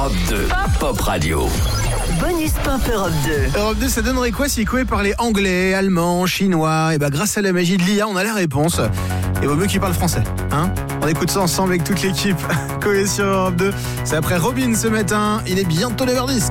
Europe 2, Pop Radio. Bonus Pop Europe 2. Europe 2, ça donnerait quoi si Koé parlait anglais, allemand, chinois? Et grâce à la magie de l'IA, on a la réponse. Et vaut mieux qu'il parle français, hein? On écoute ça ensemble avec toute l'équipe. Koé sur Europe 2. C'est après Robin ce matin. Il est bientôt 9h10.